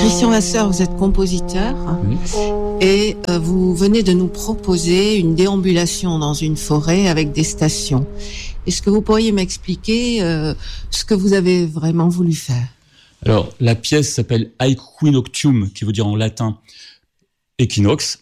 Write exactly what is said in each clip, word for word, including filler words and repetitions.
Christian Vasseur, vous êtes compositeur oui. et euh, vous venez de nous proposer une déambulation dans une forêt avec des stations. Est-ce que vous pourriez m'expliquer euh, ce que vous avez vraiment voulu faire ? Alors, la pièce s'appelle Aequinoctium, qui veut dire en latin équinoxe,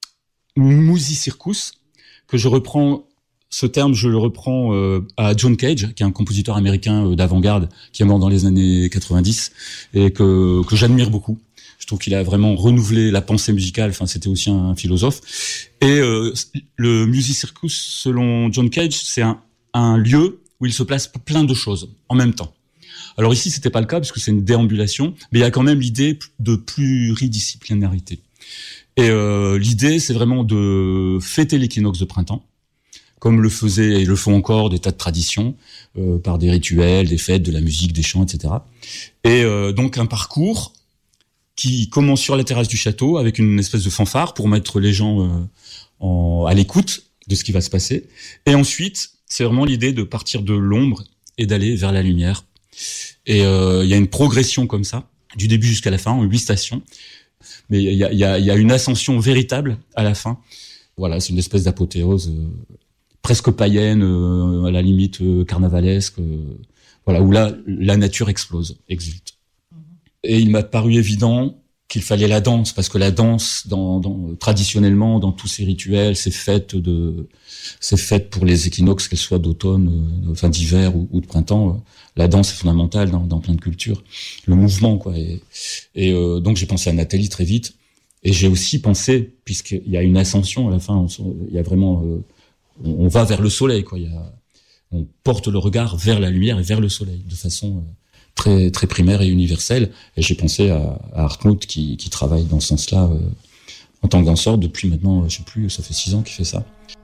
Musi Circus, que je reprends, ce terme, je le reprends euh, à John Cage, qui est un compositeur américain euh, d'avant-garde, qui est mort dans les années quatre-vingt-dix, et que, que j'admire beaucoup. Je trouve qu'il a vraiment renouvelé la pensée musicale, enfin, c'était aussi un, un philosophe. Et euh, le Musi Circus, selon John Cage, c'est un, un lieu où il se place plein de choses en même temps. Alors ici, c'était pas le cas, parce que c'est une déambulation, mais il y a quand même l'idée de pluridisciplinarité. Et euh, l'idée, c'est vraiment de fêter l'équinoxe de printemps, comme le faisaient et le font encore des tas de traditions, euh, par des rituels, des fêtes, de la musique, des chants, et cetera. Et euh, donc un parcours qui commence sur la terrasse du château avec une espèce de fanfare pour mettre les gens euh, en, à l'écoute de ce qui va se passer. Et ensuite, c'est vraiment l'idée de partir de l'ombre et d'aller vers la lumière. Et euh, il y a une progression comme ça, du début jusqu'à la fin, en huit stations. Mais il y a, y a, y a une ascension véritable à la fin. Voilà, c'est une espèce d'apothéose euh, presque païenne, euh, à la limite euh, carnavalesque. Euh, voilà, où là, la nature explose, exulte. Et il m'a paru évident qu'il fallait la danse, parce que la danse, dans, dans, traditionnellement, dans tous ces rituels, ces fêtes de, ces fêtes pour les équinoxes, qu'elles soient d'automne, euh, enfin d'hiver ou, ou de printemps, euh, la danse est fondamentale dans, dans plein de cultures. Le mouvement, quoi. Et, et euh, donc j'ai pensé à Nathalie très vite, et j'ai aussi pensé, puisqu'il y a une ascension à la fin, on, il y a vraiment, euh, on, on va vers le soleil, quoi. Il y a, on porte le regard vers la lumière et vers le soleil, de façon euh, très très primaire et universelle. Et j'ai pensé à, à Hartmut qui, qui travaille dans ce sens-là euh, en tant que danseur depuis maintenant, je sais plus, ça fait six ans qu'il fait ça.